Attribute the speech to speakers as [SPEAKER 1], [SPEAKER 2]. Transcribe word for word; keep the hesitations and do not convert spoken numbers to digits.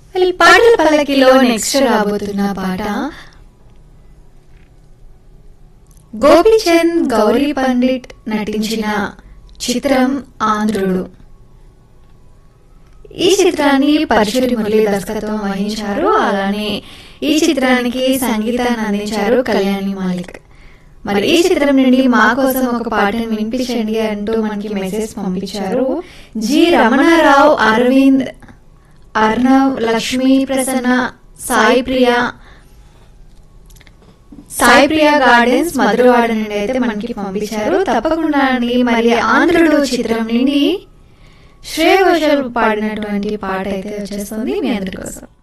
[SPEAKER 1] ఈ పాటల పల్లకిలో నెక్స్ట్ రాబోతున్న పాట గోపీచంద్ గౌరీ పండిట్ నటించిన చిత్రం ఆంధ్రుడు. ఈ చిత్రాన్ని పరశురి మురళి దర్శకత్వం వహించారు. అలానే ఈ చిత్రానికి సంగీతాన్ని అందించారు కళ్యాణి మాలిక్. మరి ఈ చిత్రం నుండి మా కోసం ఒక పాటను వినిపించండి అంటూ మనకి మెసేజ్ పంపించారు జి రమణారావు, అరవింద్, అర్ణవ్, లక్ష్మీ ప్రసన్న, సాయి ప్రియ సాయి ప్రియ గార్డెన్స్ మధురవాడ నుండి అయితే మనకి పంపించారు. తప్పకుండా అండి. మరి ఆంధ్రుడు చిత్రం నుండి శ్రేయ ఘోషల్ పాడినటువంటి పాట అయితే వచ్చేస్తుంది మీ అందరి కోసం.